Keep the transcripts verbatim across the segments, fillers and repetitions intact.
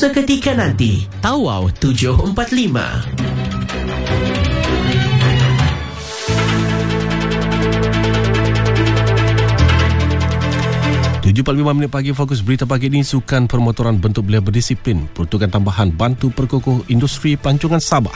seketika nanti. Tawau tujuh empat lima. tujuh empat puluh lima minit pagi, fokus berita pagi ini. Sukan permotoran bentuk belia berdisiplin, peruntukan tambahan bantu perkukuh industri pelancongan Sabah.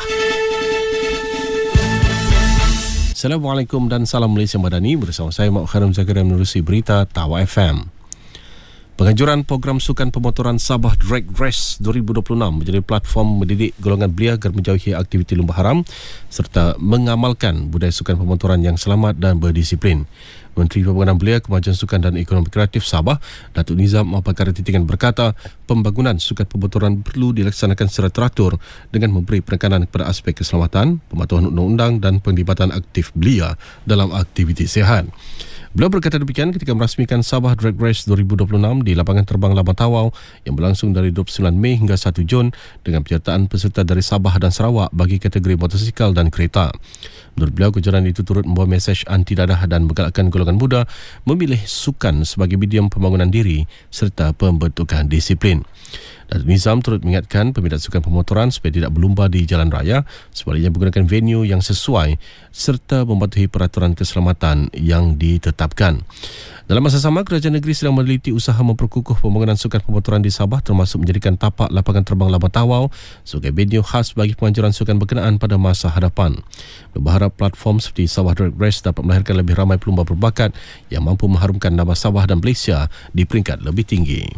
Assalamualaikum dan salam Malaysia Madani. Bersama saya Mak Khairul Zakaria menerusi berita Tawa F M. Penganjuran program sukan pemotoran Sabah Drag Race dua ribu dua puluh enam menjadi platform mendidik golongan belia agar menjauhi aktiviti lumba haram serta mengamalkan budaya sukan pemotoran yang selamat dan berdisiplin. Menteri Pembangunan Belia, Kemajuan Sukan dan Ekonomi Kreatif Sabah, Datuk Nizam Mapakara Titingan berkata, pembangunan sukan pemotoran perlu dilaksanakan secara teratur dengan memberi penekanan kepada aspek keselamatan, pematuhan undang-undang dan penglibatan aktif belia dalam aktiviti sihat. Beliau berkata demikian ketika merasmikan Sabah Drag Race dua ribu dua puluh enam di lapangan terbang Lama Tawau yang berlangsung dari dua puluh sembilan Mei hingga satu Jun dengan penyertaan peserta dari Sabah dan Sarawak bagi kategori motosikal dan kereta. Menurut beliau, kejuaraan itu turut membawa mesej anti dadah dan menggalakkan golongan muda memilih sukan sebagai medium pembangunan diri serta pembentukan disiplin. Datuk Nizam turut mengingatkan peminat sukan pemotoran supaya tidak berlumba di jalan raya, sebaliknya menggunakan venue yang sesuai serta mematuhi peraturan keselamatan yang ditetapkan. Dalam masa sama, kerajaan negeri sedang meneliti usaha memperkukuh pembangunan sukan pemotoran di Sabah, termasuk menjadikan tapak lapangan terbang Lama Tawau sebagai venue khas bagi penganjuran sukan berkenaan pada masa hadapan. Berharap platform seperti Sabah Drag Race dapat melahirkan lebih ramai pelumba berbakat yang mampu mengharumkan nama Sabah dan Malaysia di peringkat lebih tinggi.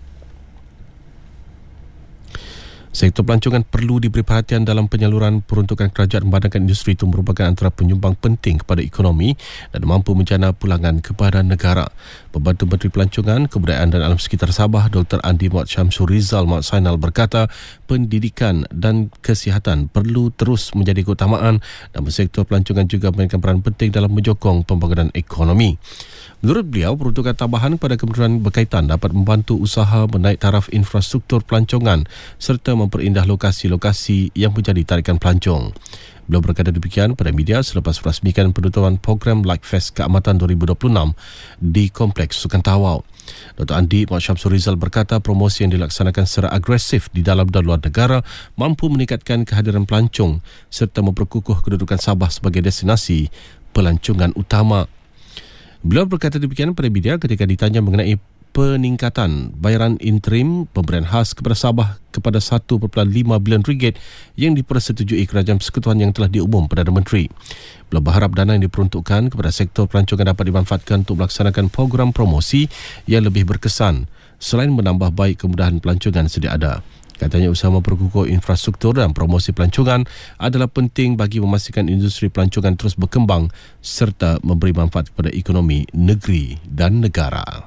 Sektor pelancongan perlu diberi perhatian dalam penyaluran peruntukan kerajaan memandangkan industri itu merupakan antara penyumbang penting kepada ekonomi dan mampu menjana pulangan kepada negara. Pembantu Menteri Pelancongan, Kebudayaan dan Alam Sekitar Sabah, Doktor Andi Muhammad Syamsul Rizal Muhammad Sainal berkata, pendidikan dan kesihatan perlu terus menjadi keutamaan dan sektor pelancongan juga memainkan peran penting dalam menyokong pembangunan ekonomi. Menurut beliau, peruntukan tambahan kepada kementerian berkaitan dapat membantu usaha menaik taraf infrastruktur pelancongan serta memperindah lokasi-lokasi yang menjadi tarikan pelancong. Beliau berkata demikian pada media selepas merasmikan penutupan program Like Fest Keamatan dua ribu dua puluh enam di Kompleks Sukan Tawau. Doktor Andi Muhammad Syamsul Rizal berkata promosi yang dilaksanakan secara agresif di dalam dan luar negara mampu meningkatkan kehadiran pelancong serta memperkukuh kedudukan Sabah sebagai destinasi pelancongan utama. Beliau berkata demikian pada media ketika ditanya mengenai peningkatan bayaran interim pemberian khas kepada Sabah kepada satu perpuluhan lima bilion ringgit yang dipersetujui Kerajaan Persekutuan yang telah diumum Perdana Menteri. Beliau berharap dana yang diperuntukkan kepada sektor pelancongan dapat dimanfaatkan untuk melaksanakan program promosi yang lebih berkesan selain menambah baik kemudahan pelancongan sedia ada. Katanya usaha memperkukuh infrastruktur dan promosi pelancongan adalah penting bagi memastikan industri pelancongan terus berkembang serta memberi manfaat kepada ekonomi negeri dan negara.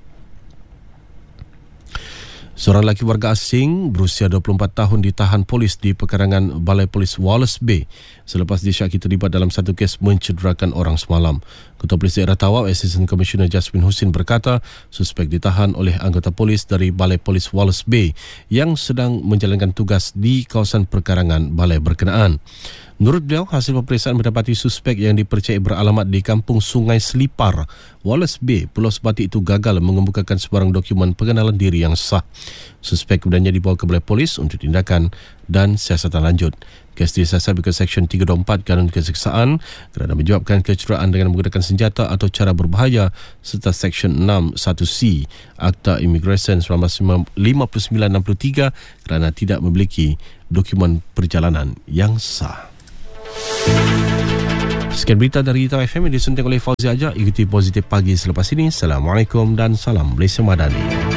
Seorang lelaki warga asing berusia dua puluh empat tahun ditahan polis di pekarangan Balai Polis Wallace Bay selepas disyaki terlibat dalam satu kes mencederakan orang semalam. Ketua Polis Daerah Tawau, Assistant Commissioner Jasmine Husin berkata, suspek ditahan oleh anggota polis dari Balai Polis Wallace Bay yang sedang menjalankan tugas di kawasan perkarangan balai berkenaan. Menurut beliau, hasil pemeriksaan mendapati suspek yang dipercayai beralamat di Kampung Sungai Selipar, Wallace Bay, Pulau Sebatik itu gagal mengemukakan sebarang dokumen pengenalan diri yang sah. Suspek kemudiannya dibawa ke balai polis untuk tindakan dan siasatan lanjut. Kes disiasat berikut Seksyen tiga dua empat Kanun Keseksaan kerana menyebabkan kecederaan dengan menggunakan senjata atau cara berbahaya serta Seksyen enam satu C Akta Imigresen seribu sembilan ratus lima puluh sembilan enam puluh tiga kerana tidak memiliki dokumen perjalanan yang sah. Sekian berita dari Tawa F M yang disunting oleh Fauzi Ajak. Ikuti Positif Pagi selepas ini. Assalamualaikum dan salam Malaysia Madani.